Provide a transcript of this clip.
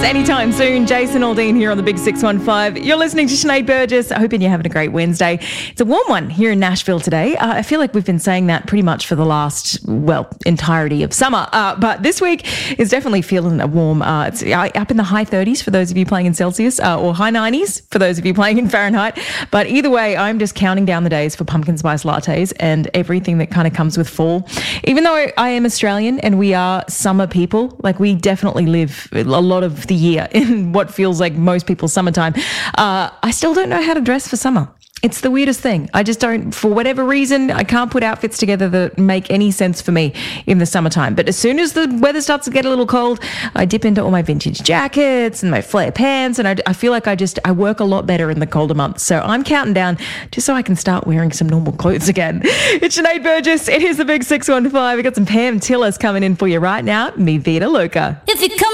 That's anytime soon. Jason Aldean here on the Big 615. You're listening to Sinead Burgess. Hoping you're having a great Wednesday. It's a warm one here in Nashville today. I feel like we've been saying that pretty much for the last, entirety of summer. But this week is definitely feeling warm. It's up in the high 30s for those of you playing in Celsius, or high 90s for those of you playing in Fahrenheit. But either way, I'm just counting down the days for pumpkin spice lattes and everything that kind of comes with fall. Even though I am Australian and we are summer people, like we definitely live a lot of the year in what feels like most people's summertime, I still don't know how to dress for summer. It's the weirdest thing. I just don't, for whatever reason, I can't put outfits together that make any sense for me in the summertime. But as soon as the weather starts to get a little cold, I dip into all my vintage jackets and my flare pants, and I feel like I work a lot better in the colder months. So I'm counting down just so I can start wearing some normal clothes again. It's Sinead Burgess. It is the Big 615. We've got some Pam Tillis coming in for you right now. Mi Vida Loca. If you come